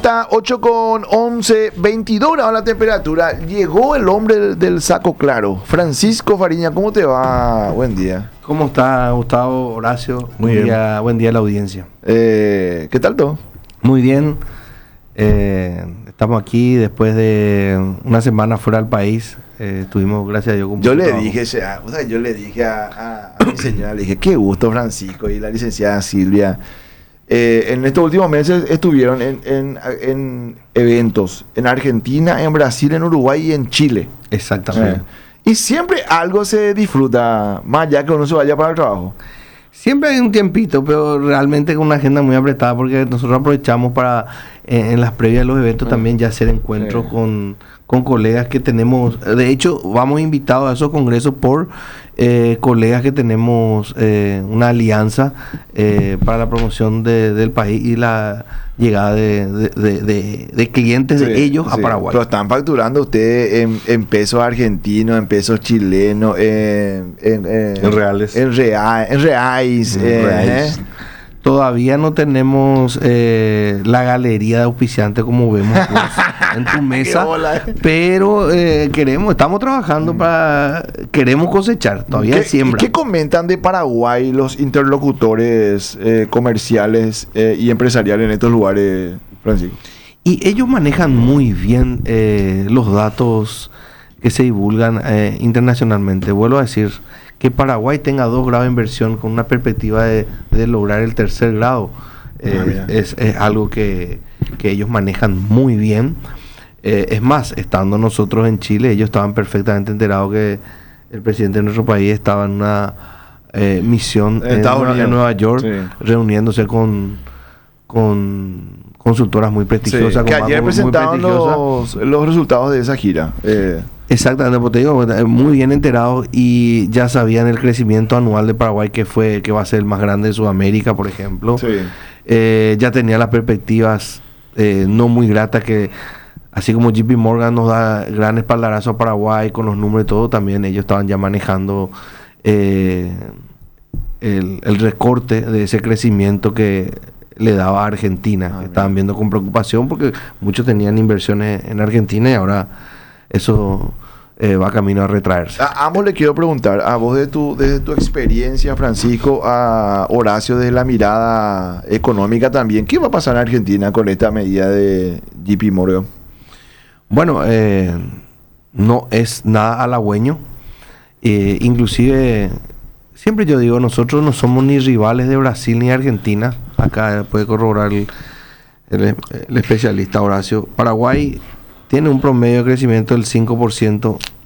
está? 8:11, 22 grados la temperatura. Llegó el hombre del saco claro. Francisco Fariña, ¿cómo te va? Buen día. ¿Cómo está, Gustavo, Horacio? Muy bien. Buen día a la audiencia. ¿Qué tal todo? Muy bien. Estamos aquí después de una semana fuera del país. Estuvimos, gracias a Dios, con Yo mucho le trabajo. dije a mi señora, le dije, qué gusto Francisco y la licenciada Silvia. En estos últimos meses estuvieron en eventos en Argentina, en Brasil, en Uruguay y en Chile. Exactamente. Y siempre algo se disfruta, más allá que uno se vaya para el trabajo. Siempre hay un tiempito, pero realmente con una agenda muy apretada, porque nosotros aprovechamos para, en las previas de los eventos, también ya hacer encuentros con colegas que tenemos. De hecho, vamos invitados a esos congresos por colegas que tenemos una alianza para la promoción del país y la llegada de clientes de ellos a Paraguay. Pero están facturando ustedes en pesos argentinos, en pesos chilenos, en reales. En reais. Todavía no tenemos la galería de auspiciantes como vemos en tu mesa, pero estamos trabajando queremos cosechar, todavía siembra. ¿Qué comentan de Paraguay los interlocutores comerciales y empresariales en estos lugares, Francisco? Y ellos manejan muy bien los datos que se divulgan internacionalmente. Vuelvo a decir, que Paraguay tenga 2 grados de inversión con una perspectiva de lograr el 3er grado es algo que ellos manejan muy bien. Es más, estando nosotros en Chile, ellos estaban perfectamente enterados que el presidente de nuestro país estaba en una misión en Nueva York, reuniéndose con consultoras muy prestigiosas. Que ayer presentaron los resultados de esa gira. Exactamente, pues te digo, muy bien enterados y ya sabían el crecimiento anual de Paraguay que va a ser el más grande de Sudamérica, por ejemplo. Ya tenía las perspectivas no muy gratas que, así como JP Morgan nos da gran espaldarazo a Paraguay con los números y todo, también ellos estaban ya manejando el recorte de ese crecimiento que le daba a Argentina. Estaban viendo con preocupación porque muchos tenían inversiones en Argentina y ahora eso va camino a retraerse. A ambos le quiero preguntar, a vos desde tu experiencia, Francisco, a Horacio, desde la mirada económica también, ¿qué va a pasar en Argentina con esta medida de JP Morgan? Bueno, no es nada halagüeño. Inclusive, siempre yo digo, nosotros no somos ni rivales de Brasil ni Argentina. Acá puede corroborar el especialista Horacio. Paraguay tiene un promedio de crecimiento del 5%